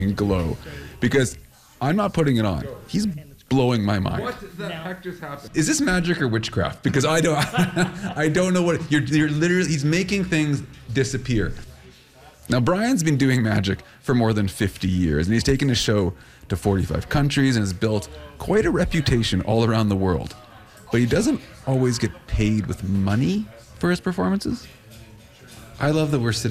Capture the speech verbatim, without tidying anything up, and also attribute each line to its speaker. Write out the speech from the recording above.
Speaker 1: glow, because I'm not putting it on. He's blowing my mind.
Speaker 2: What the heck just happened?
Speaker 1: Is this magic or witchcraft? Because I don't, I don't know what you're. You're literally. He's making things disappear. Now Brian's been doing magic for more than fifty years, and he's taken his show to forty-five countries and has built quite a reputation all around the world. But he doesn't always get paid with money for his performances. I love that we're sitting